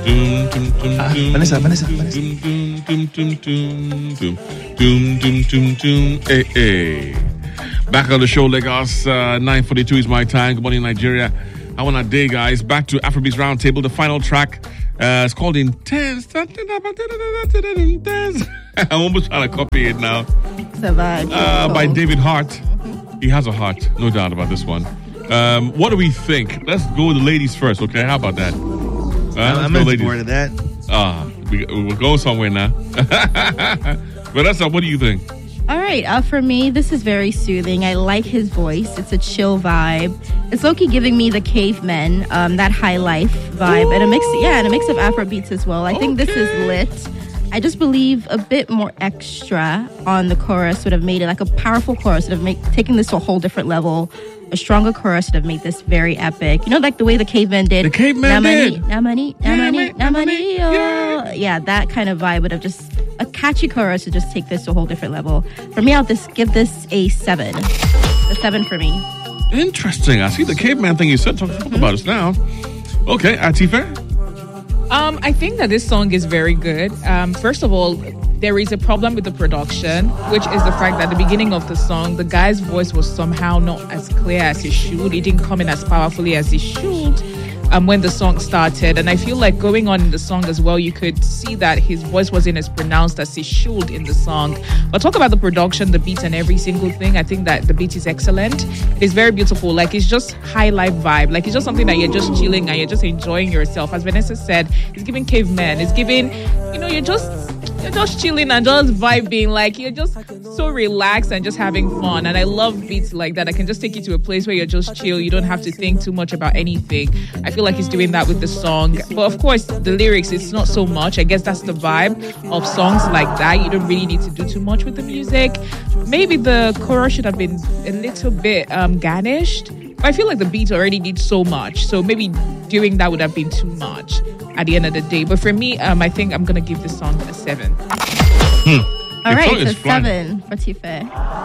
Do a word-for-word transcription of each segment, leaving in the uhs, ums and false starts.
Ah, Vanessa, Vanessa, Vanessa. Hey, hey. Back on the show, Lagos. Uh, nine forty-two is my time. Good morning, Nigeria. How on a day, guys? Back to Afrobeats Roundtable. The final track uh, is called Intense. I'm almost trying to copy it now. Survive. Uh, by David Hart. He has a heart, no doubt about this one. Um, what do we think? Let's go with the ladies first, okay? How about that? Uh, I'm looking forward to that. Ah, we, we'll go somewhere now. Vanessa, what do you think? All right, uh, for me, this is very soothing. I like his voice. It's a chill vibe. It's low-key giving me the Cavemen, um, that high life vibe, Ooh. and a mix, yeah, and a mix of Afrobeats as well. I okay. think this is lit. I just believe a bit more extra on the chorus would have made it like a powerful chorus, would have made taking this to a whole different level. A stronger chorus would have made this very epic. You know, like the way the Cavemen did. The Cavemen Namani, did. Namani, Namani, Namani, oh. Yeah, that kind of vibe would have just a catchy chorus to just take this to a whole different level. For me, I'll just give this a seven. A seven for me. Interesting. I see the Caveman thing you said. Talk, talk mm-hmm. about us now. Okay, Atife? Um, I think that this song is very good. Um, first of all, there is a problem with the production, which is the fact that at the beginning of the song, the guy's voice was somehow not as clear as it should. It didn't come in as powerfully as it should um, when the song started. And I feel like going on in the song as well, you could see that his voice wasn't as pronounced as it should in the song. But talk about the production, the beat and every single thing. I think that the beat is excellent. It is very beautiful. Like, it's just high life vibe. Like, it's just something that you're just chilling and you're just enjoying yourself. As Vanessa said, it's giving Cavemen. It's giving, you know, you're just... You're just chilling and just vibing, like you're just so relaxed and just having fun. And I love beats like that. I can just take you to a place where you're just chill. You don't have to think too much about anything. I feel like he's doing that with the song. But of course, the lyrics, it's not so much. I guess that's the vibe of songs like that. You don't really need to do too much with the music. Maybe the chorus should have been a little bit um, garnished. But I feel like the beat already did so much. So maybe doing that would have been too much at the end of the day. But for me, um, I think I'm going to give this song a seven. Hmm. All right, so seven for Tife.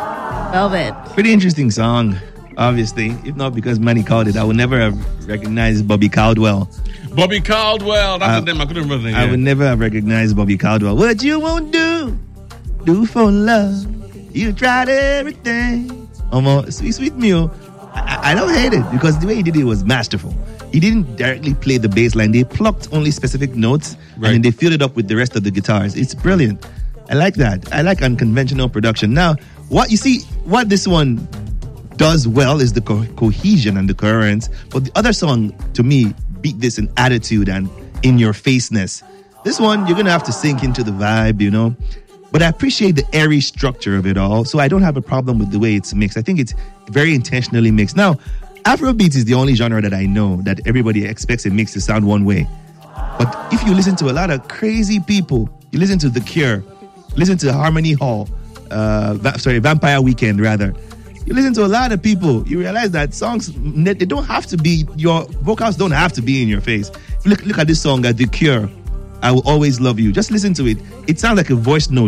Velvet. Pretty interesting song, obviously. If not because Manny called it, I would never have recognized Bobby Caldwell. Bobby Caldwell. That's uh, the name. I couldn't remember the name. I would never have recognized Bobby Caldwell. What you won't do, do for love. You tried everything. Almost sweet, sweet meal. I, I don't hate it because the way he did it was masterful. He didn't directly play the bass line. They plucked only specific notes right. and then they filled it up with the rest of the guitars. It's brilliant. I like that. I like unconventional production. Now, what you see, what this one does well is the co- cohesion and the coherence. But the other song, to me, beat this in attitude and in your faceness. This one, you're going to have to sink into the vibe, you know. But I appreciate the airy structure of it all. So I don't have a problem with the way it's mixed. I think it's very intentionally mixed. Now, Afrobeats is the only genre that I know that everybody expects a mix to sound one way. But if you listen to a lot of crazy people, you listen to The Cure, listen to Harmony Hall, uh, va- sorry, Vampire Weekend rather, you listen to a lot of people, you realize that songs, they don't have to be, your vocals don't have to be in your face. Look, look at this song, uh, The Cure, I Will Always Love You. Just listen to it. It sounds like a voice note.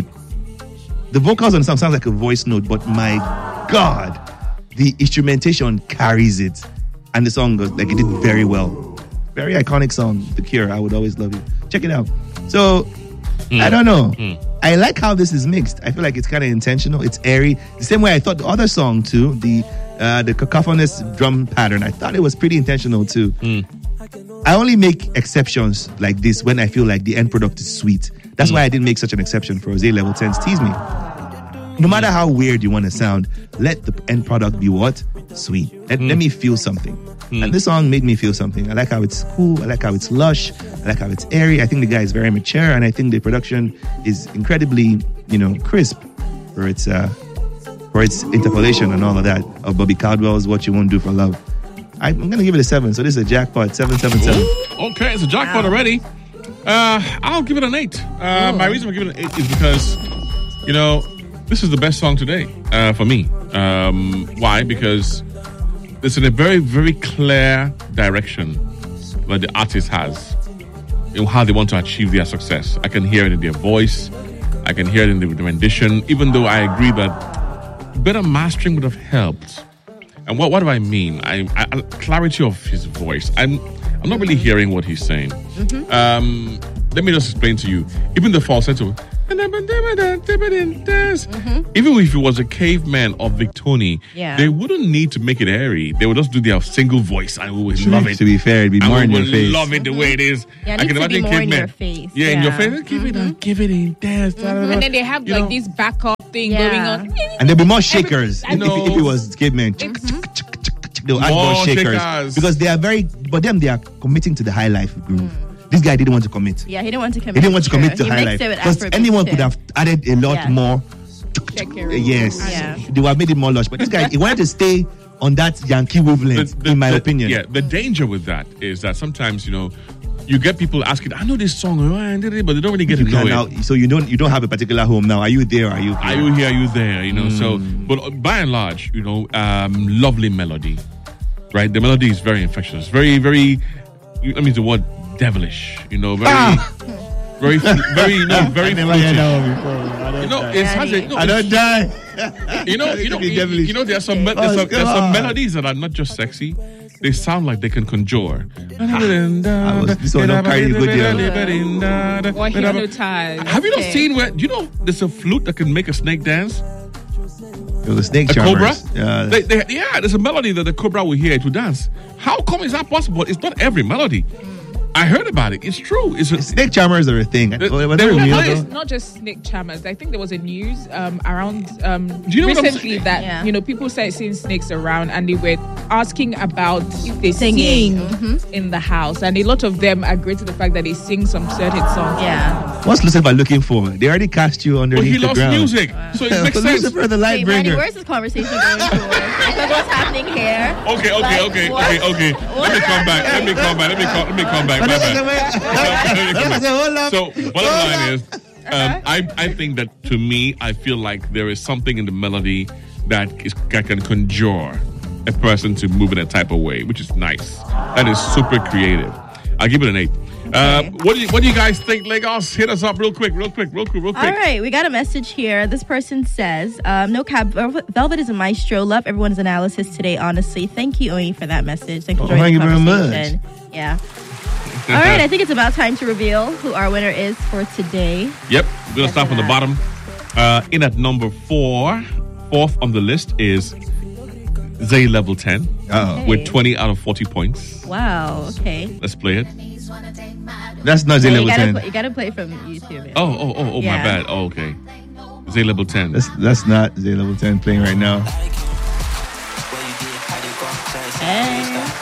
The vocals on the song sounds like a voice note, but my God, the instrumentation carries it. And the song goes, like, it did very well. Very iconic song, The Cure, I Would Always Love You. Check it out. So, mm. I don't know. Mm. I like how this is mixed. I feel like it's kind of intentional. It's airy. The same way I thought the other song, too, the uh, the cacophonous drum pattern, I thought it was pretty intentional, too. Mm. I only make exceptions like this when I feel like the end product is sweet. That's mm. why I didn't make such an exception for Jose Level ten's Tease Me. No matter how weird you want to sound, let the end product be what? Sweet. Let, mm. let me feel something. Mm. And this song made me feel something. I like how it's cool. I like how it's lush. I like how it's airy. I think the guy is very mature. And I think the production is incredibly, you know, crisp for its, uh, for its interpolation and all of that of Bobby Caldwell's What You Won't Do for Love. I, I'm going to give it a seven. So this is a jackpot. seven seven seven. Okay, it's a jackpot wow. already. Uh, I'll give it an eight. Uh, my reason for giving it an eight is because, you know, this is the best song today uh, for me. Um, why? Because it's in a very, very clear direction that the artist has in how they want to achieve their success. I can hear it in their voice. I can hear it in the, the rendition, even though I agree that better mastering would have helped. And what, what do I mean? I, I clarity of his voice. I'm, I'm not really hearing what he's saying. Mm-hmm. Um, let me just explain to you. Even the falsetto. Mm-hmm. Even if it was a caveman of Victoni, yeah. they wouldn't need to make it airy. They would just do their single voice. I would love it. To be fair, it'd be more in your face. Love it the way it is. Yeah, it I needs can to be imagine more caveman. in your face. Yeah, yeah. in your face. Give it a, give it in dance. Mm-hmm. And then they have You like know. this backup thing Yeah. going on. And there'll be more shakers. Every- if, I if, if it was cavemen. They'll add more More shakers. shakers. Because they are very, but them, they are committing to the high life groove. This guy didn't want to commit. Yeah, he didn't want to commit. He didn't want to True. commit to he high mixed life. it with Because Afrobeat anyone too. could have added a lot Yeah. more. Shakira. Yes. Yeah. They would have made it more lush. But this guy, he wanted to stay on that Yankee wavelength, in my the- opinion. Yeah, the danger with that is that sometimes, you know, you get people asking, I know this song, but they don't really get to You know can it. now, so you don't you don't have a particular home now. Are you there? Are you Are here? you here? Are you there? You know, so, Mm. but by and large, you know, um, lovely melody, right? The melody is very infectious, very, very, you- I mean, the word devilish, you know, very, Ah. very, fl- very, you know, very I never heard fruity. that one before. I don't You know, die. it has a, you know, I it's- don't die. you know, you know, you, you know, there are some, me- Oh, there's some, there's some God. melodies that are not just sexy; they sound like they can conjure. I was- this one don't carry a good deal. Or hypnotized. Have you not Okay. seen where? Do you know there's a flute that can make a snake dance? It was snake A cobra? charmers. Yeah. They, they, yeah, there's a melody that the cobra will hear to dance. How come is that possible? It's not every melody. I heard about it. It's true. It's a, Snake charmers are a thing. They- Was they it will real play though? it. It's not just snake charmers. I think there was a news um, around um, you know what I'm recently saying? that Yeah. you know people started seeing snakes around, and they were asking about if they Singing. sing Mm-hmm. in the house, and a lot of them agreed to the fact that they sing some certain songs. Yeah. What's Lucifer looking for? They already cast you but underneath he the loves ground. music, so it makes sense. Lucifer, the light Wait, Manny, bringer. where's this conversation going towards? Because what's happening here? Okay, okay, Like, okay, what? okay, okay. Let me come back. Let me come back. Let me come. Let me come back. My bad. So, bottom line is, um, I I think that to me, I feel like there is something in the melody that is that can conjure a person to move in a type of way, which is nice. That is super creative. I'll give it an eight. Uh, Okay. what do you What do you guys think, Lagos? Hit us up real quick, real quick, real quick, real quick. All right, we got a message here. This person says, um, no cap, Velvet Velvet is a maestro. Love everyone's analysis today, honestly. Thank you, Oye, for that message. Thank you for Oh, joining thank the you very conversation. Yeah. All right, I think it's about time to reveal who our winner is for today. Yep, we're gonna start from the bottom. Uh, in at number four, fourth on the list is Zay Level ten Uh-oh. with twenty out of forty points. Wow, okay. Let's play it. That's not Z Well, level you, gotta ten. play, you gotta play from YouTube. Oh, oh, oh, oh, my Yeah. bad. Oh, okay. Zay Level ten. That's that's not Z level ten playing right now. Hey.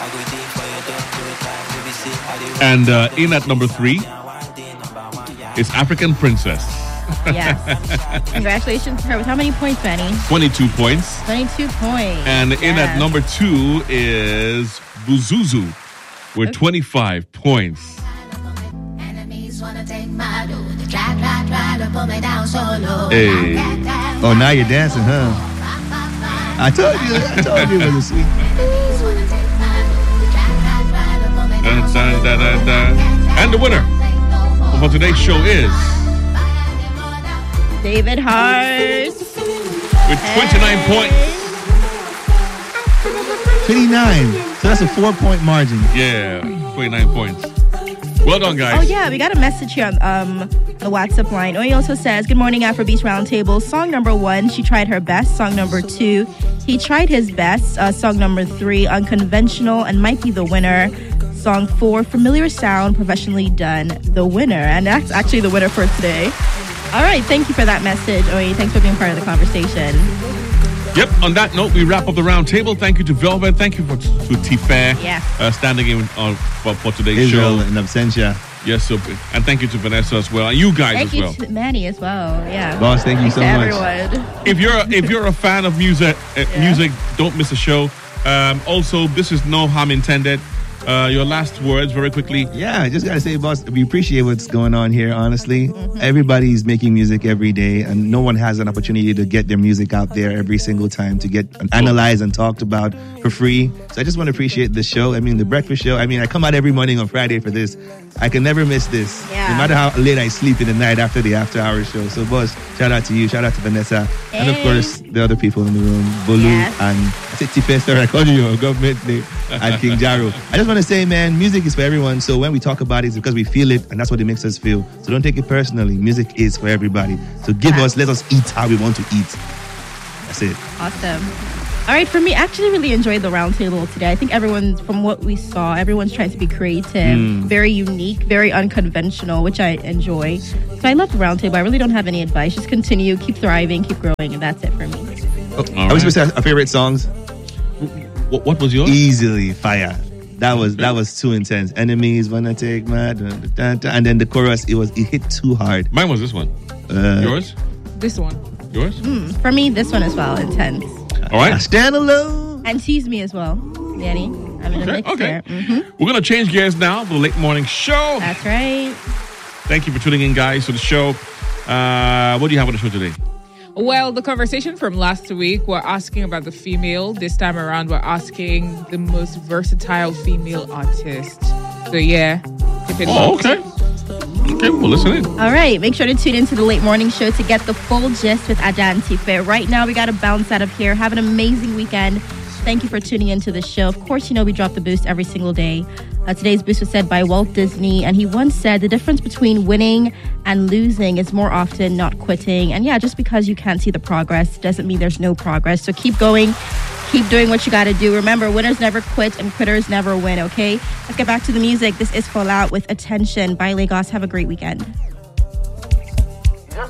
And uh, in at number three is African Princess. Yes. Congratulations to her with how many points, Manny? twenty-two points. twenty-two points. And in at Yes. number two is Buzuzu with twenty-five points. Hey. Oh, now you're dancing, huh? I told you. I told you it was a sweet. Dun, dun, dun, dun, dun. And the winner for today's show is David Hart. with twenty-nine points. twenty-nine. So that's a four-point margin. Yeah, twenty-nine points. Well done, guys. Oh yeah, we got a message here on um the WhatsApp line. Oye also says, "Good morning, Afrobeats Roundtable. Song number one, she tried her best. Song number two, he tried his best. Uh, song number three, unconventional and might be the winner. Song four, familiar sound, professionally done. The winner, and that's actually the winner for today. All right, thank you for that message, Oye. Thanks for being part of the conversation. Yep, on that note, we wrap up the round table. Thank you to Velvet. Thank you for, to T-Fair Yes. uh, standing in uh, for, for today's Israel show. in absentia. Yes, so, and thank you to Vanessa as well. And you guys Thank as you well. to Manny as well. Yeah. Boss, thank you Thanks so to much. everyone. If you're if you're a fan of music, uh, music, don't miss a show. Um, also, this is no harm intended. Uh, your last words, very quickly. Yeah, I just gotta say, boss, we appreciate what's going on here. Honestly, Mm-hmm. everybody's making music every day, and no one has an opportunity to get their music out there every single time to get analyzed and talked about for free. So I just want to appreciate the show. I mean, the breakfast show. I mean, I come out every morning on Friday for this. I can never miss this, Yeah. no matter how late I sleep in the night after the after hours show. So, boss, shout out to you, shout out to Vanessa, and of Hey. course the other people in the room, Bolu Yes. and City Festa Record, your government name, and King Jaro. I just want to say, man, music is for everyone. So when we talk about it, it's because we feel it, and that's what it makes us feel. So don't take it personally. Music is for everybody. So give us, let us eat how we want to eat. That's it. Awesome. All right, for me, I actually really enjoyed the roundtable today. I think everyone, from what we saw, everyone's trying to be creative, very unique, very unconventional, which I enjoy. So I love the roundtable. I really don't have any advice. Just continue, keep thriving, keep growing, and that's it for me. Oh, All are we right. supposed to have our favorite songs? What, what was yours? Easily Fire. That was that was too intense. Enemies wanna take my dun, dun, dun, dun. And then the chorus, it was it hit too hard. Mine was this one. Uh, Yours? This one. Yours? For me, this one as well, intense. All I right. stand alone. And Tease Me as well, Danny. I'm in a Okay. mix okay. there. hmm We're going to change gears now for the late morning show. That's right. Thank you for tuning in, guys, to the show. Uh, what do you have on the show today? Well, the conversation from last week, we're asking about the female. This time around, we're asking the most versatile female artist. So, yeah. Keep it Oh, locked. okay. Okay, well, listen in. All right, make sure to tune into the late morning show to get the full gist with Ada and Tife. Right now, we got to bounce out of here. Have an amazing weekend. Thank you for tuning into the show. Of course, you know we drop the boost every single day. Uh, today's boost was said by Walt Disney, and he once said the difference between winning and losing is more often not quitting. And yeah, just because you can't see the progress doesn't mean there's no progress. So keep going. Keep doing what you got to do. Remember, winners never quit and quitters never win, okay? Let's get back to the music. This is Fallout with Attention by Lagos. Have a great weekend.